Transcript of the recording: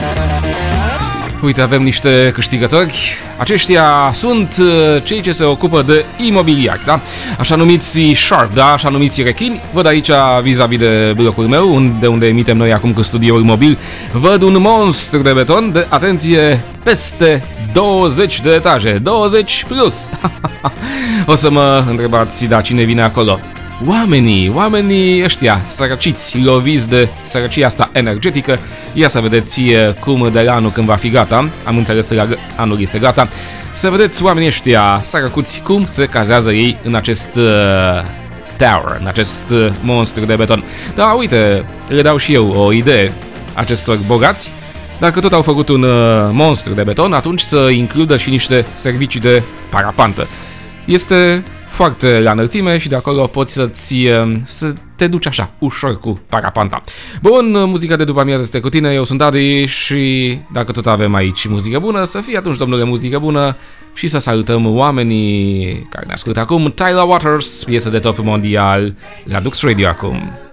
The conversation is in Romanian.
Uite, avem niște câștigători. Aceștia sunt cei ce se ocupă de imobiliari, da? Așa numiți shark, da? Așa numiți rechini. Văd aici, vis-a-vis de blocul meu, unde emitem noi acum cu studioul mobil, văd un monstru de beton de, atenție, peste 20 de etaje. 20 plus. O să mă întrebați, da, cine vine acolo? Oamenii ăștia sărăciți, loviți de sărăcia asta energetică. Ia să vedeți cum de la anul când va fi gata, am înțeles că anul este gata, să vedeți oamenii ăștia sărăcuți cum se cazează ei în acest tower, în acest monstru de beton. Da, uite, le dau și eu o idee acestor bogați. Dacă tot au făcut un monstru de beton, atunci să includă și niște servicii de parapantă. Este foarte la înălțime și de acolo poți să te duci așa, ușor cu parapanta. Bun, muzica de după amiază este cu tine, eu sunt Adi și dacă tot avem aici muzică bună, să fie atunci, domnule, muzică bună și să salutăm oamenii care ne ascultă acum. Tyler Waters, piesă de top mondial la Dux Radio acum.